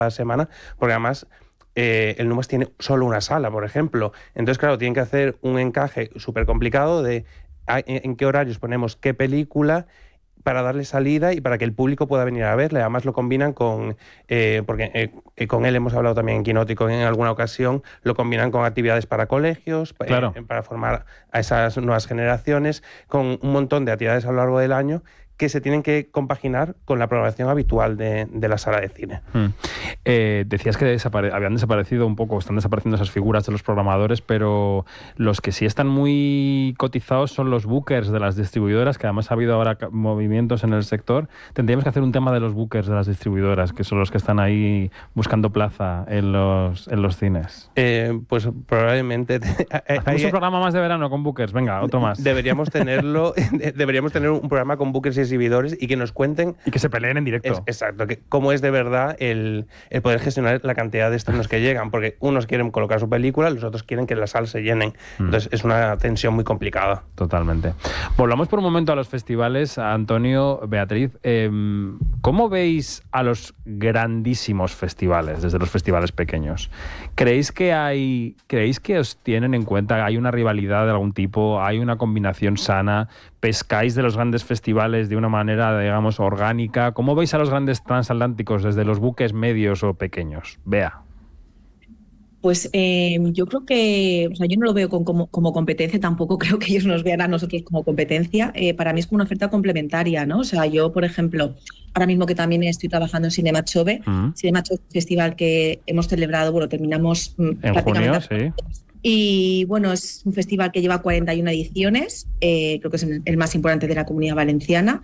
semana, porque además el Numas tiene solo una sala, por ejemplo. Entonces, claro, tienen que hacer un encaje súper complicado de en qué horarios ponemos qué película para darle salida y para que el público pueda venir a verle. Además lo combinan con, porque con él hemos hablado también en Quinótico en alguna ocasión, lo combinan con actividades para colegios, Claro. para formar a esas nuevas generaciones, con un montón de actividades a lo largo del año que se tienen que compaginar con la programación habitual de la sala de cine. Decías que habían desaparecido un poco, están desapareciendo esas figuras de los programadores, pero los que sí están muy cotizados son los bookers de las distribuidoras, que además ha habido ahora movimientos en el sector. Tendríamos que hacer un tema de los bookers de las distribuidoras, que son los que están ahí buscando plaza en los cines. Pues probablemente... Hacemos un programa más de verano con bookers, venga, otro más. Deberíamos tener un programa con bookers y exhibidores y que nos cuenten... Y que se peleen en directo. Exacto, cómo es de verdad el poder gestionar la cantidad de estrenos que llegan, porque unos quieren colocar su película, los otros quieren que las salas se llenen. Entonces es una tensión muy complicada. Totalmente. Volvamos por un momento a los festivales. Antonio, Beatriz, ¿cómo veis a los grandísimos festivales, desde los festivales pequeños? ¿Creéis que os tienen en cuenta? ¿Hay una rivalidad de algún tipo? ¿Hay una combinación sana? ¿Pescáis de los grandes festivales de una manera, digamos, orgánica? ¿Cómo veis a los grandes transatlánticos desde los buques medios o pequeños? Bea. Pues yo creo que, o sea, yo no lo veo como competencia, tampoco creo que ellos nos vean a nosotros como competencia. Para mí es como una oferta complementaria, ¿no? O sea, yo, por ejemplo, ahora mismo que también estoy trabajando en Cinema Chove, Cinema Chove es un festival que hemos celebrado, bueno, terminamos en junio, sí. Y bueno, es un festival que lleva 41 ediciones, creo que es el más importante de la Comunidad Valenciana.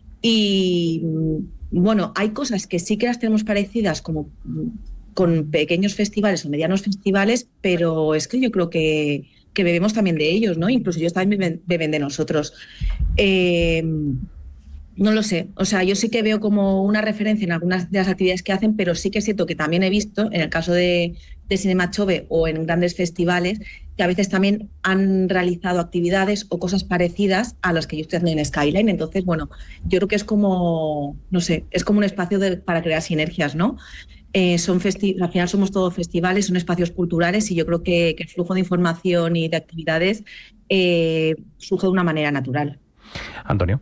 Y bueno, hay cosas que sí que las tenemos parecidas como con pequeños festivales o medianos festivales, pero es que yo creo que bebemos también de ellos, ¿no? Incluso ellos también beben de nosotros. No lo sé, o sea, yo sí que veo como una referencia en algunas de las actividades que hacen, pero sí que es cierto que también he visto, en el caso de Cinema Chove o en grandes festivales, que a veces también han realizado actividades o cosas parecidas a las que yo estoy haciendo en Skyline. Entonces, bueno, yo creo que es como, no sé, es como un espacio para crear sinergias, ¿no? Al final somos todos festivales, son espacios culturales y yo creo que el flujo de información y de actividades surge de una manera natural. Antonio.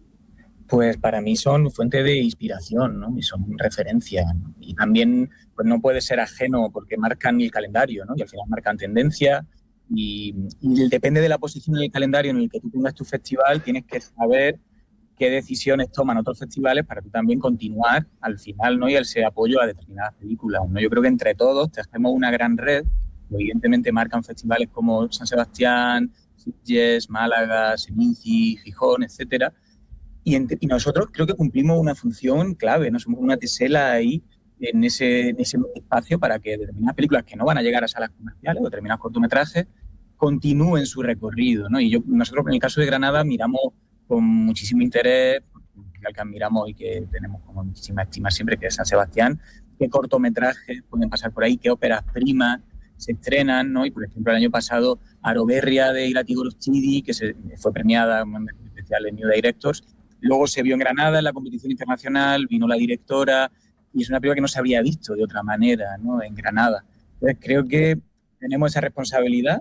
Pues para mí son fuente de inspiración, ¿no? Y son referencia, ¿no? Y también pues no puede ser ajeno porque marcan el calendario, ¿no? Y al final marcan tendencia y depende de la posición en el calendario en el que tú tengas tu festival, tienes que saber qué decisiones toman otros festivales para tú también continuar al final, ¿no? Y ese apoyo a determinadas películas, ¿no? Yo creo que entre todos te hacemos una gran red, que evidentemente marcan festivales como San Sebastián, Sitges, Málaga, Seminci, Gijón, etcétera. Y nosotros creo que cumplimos una función clave, ¿no? Somos una tesela ahí en ese espacio para que determinadas películas que no van a llegar a salas comerciales o determinados cortometrajes continúen su recorrido, ¿no? Y nosotros en el caso de Granada miramos con muchísimo interés, al que admiramos y que tenemos como muchísima estima siempre, que es San Sebastián, qué cortometrajes pueden pasar por ahí, qué óperas primas se estrenan, ¿no? Y por ejemplo el año pasado Aroberria de Irati Gorostidy, que fue premiada en un especial en New Directors. Luego se vio en Granada en la competición internacional, vino la directora y es una película que no se había visto de otra manera, ¿no? En Granada. Entonces creo que tenemos esa responsabilidad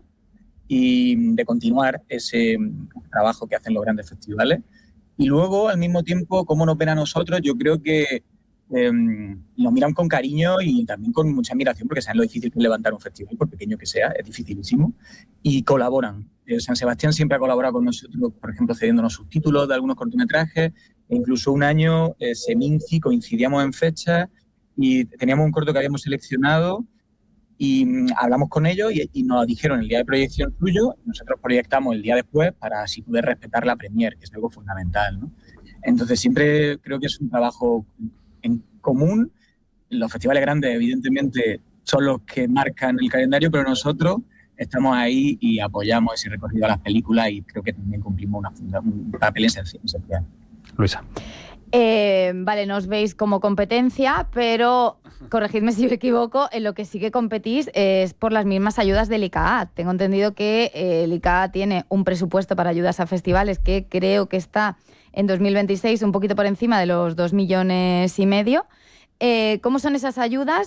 y de continuar ese trabajo que hacen los grandes festivales. Y luego, al mismo tiempo, cómo nos ven a nosotros, yo creo que nos miran con cariño y también con mucha admiración porque saben lo difícil que es levantar un festival, por pequeño que sea, es dificilísimo, y colaboran. San Sebastián siempre ha colaborado con nosotros, por ejemplo, cediéndonos subtítulos de algunos cortometrajes, e incluso un año Seminci coincidíamos en fecha y teníamos un corto que habíamos seleccionado y hablamos con ellos y nos dijeron el día de proyección suyo, nosotros proyectamos el día después para así poder respetar la premier, que es algo fundamental, ¿no? Entonces siempre creo que es un trabajo en común. Los festivales grandes evidentemente son los que marcan el calendario, pero nosotros estamos ahí y apoyamos ese recorrido a las películas y creo que también cumplimos un papel esencial. Luisa. Vale, nos veis como competencia, pero corregidme si me equivoco, en lo que sí que competís es por las mismas ayudas del ICAA. Tengo entendido que el ICAA tiene un presupuesto para ayudas a festivales que creo que está en 2026 un poquito por encima de los 2,5 millones. ¿Cómo son esas ayudas